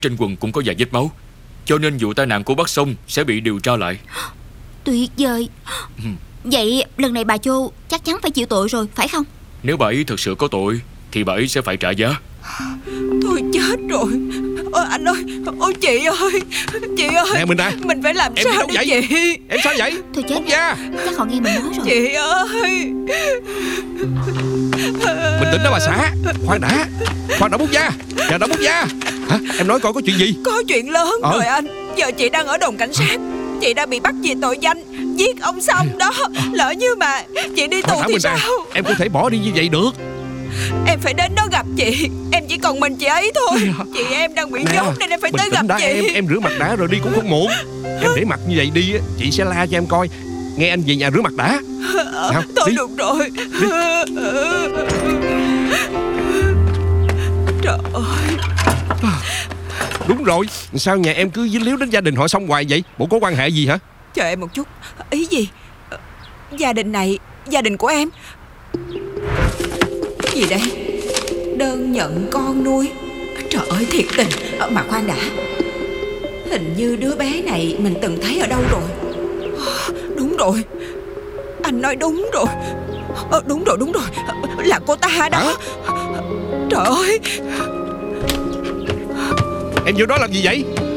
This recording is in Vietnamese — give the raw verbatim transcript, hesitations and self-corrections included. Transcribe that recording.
trên quần cũng có vài vết máu, cho nên vụ tai nạn của bác Sông sẽ bị điều tra lại. Tuyệt vời. Ừ. Vậy lần này bà Chô chắc chắn phải chịu tội rồi, phải không? Nếu bà ấy thực sự có tội thì bà ấy sẽ phải trả giá. Tôi chết rồi. Ôi anh ơi, ôi chị ơi, chị ơi. Nè Minh Ra, mình phải làm em sao đi đâu đây vậy? chị? Em sao vậy? Thôi chết, Bút da. chắc họ nghe mình nói rồi. Chị ơi. Bình tĩnh đó bà xã. Khoan đã, khoan đã Bút da. Chờ đã Bút da. Hả? Em nói coi có chuyện gì? Có chuyện lớn ờ. rồi anh. Giờ chị đang ở đồn cảnh sát. Chị đang bị bắt vì tội danh giết ông Song đó. Lỡ như mà chị đi tù thì sao? Em không thể bỏ đi như vậy được. Em phải đến đó gặp chị. Em chỉ còn mình chị ấy thôi. Chị em đang bị nhốt nên em phải tới gặp chị. Em em rửa mặt đã rồi đi cũng không muộn. Em để mặt như vậy đi chị sẽ la cho em coi. Nghe anh về nhà rửa mặt đã. Nào, thôi đi. được rồi. Đi. Trời ơi. Đúng rồi, sao nhà em cứ dính líu đến gia đình họ Song hoài vậy? Bộ có quan hệ gì hả? Chờ em một chút. Ý gì? Gia đình này, gia đình của em. Gì đây? Đơn nhận con nuôi. Trời ơi thiệt tình. Mà khoan đã, hình như đứa bé này mình từng thấy ở đâu rồi. Đúng rồi, anh nói đúng rồi. Đúng rồi, đúng rồi. Là cô ta đó. Hả? Trời ơi. Em vô đó làm gì vậy?